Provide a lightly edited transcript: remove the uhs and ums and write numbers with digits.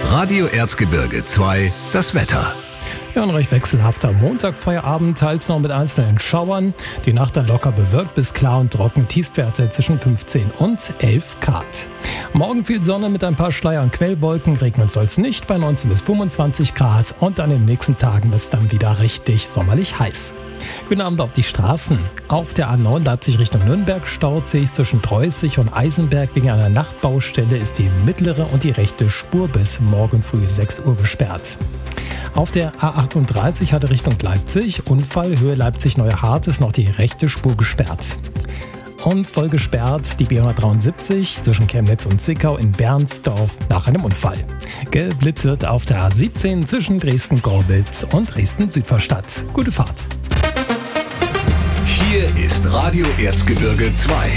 Radio Erzgebirge 2, das Wetter. Ja, ein recht wechselhafter Montagfeierabend, teils noch mit einzelnen Schauern. Die Nacht dann locker bewölkt bis klar und trocken, Tiefstwerte zwischen 15 und 11 Grad. Morgen viel Sonne mit ein paar Schleier- und Quellwolken, regnen soll es nicht bei 19 bis 25 Grad und an den nächsten Tagen wird es dann wieder richtig sommerlich heiß. Guten Abend auf die Straßen. Auf der A9 Leipzig Richtung Nürnberg staut sich zwischen Dreußig und Eisenberg. Wegen einer Nachtbaustelle ist die mittlere und die rechte Spur bis morgen früh 6 Uhr gesperrt. Auf der A38 hatte Richtung Leipzig, Unfall, Höhe Leipzig-Neuhardt ist noch die rechte Spur gesperrt. Und voll gesperrt die B173 zwischen Chemnitz und Zwickau in Bernsdorf nach einem Unfall. Geblitzt wird auf der A17 zwischen Dresden-Gorbitz und Dresden-Südvorstadt. Gute Fahrt. Hier ist Radio Erzgebirge 2.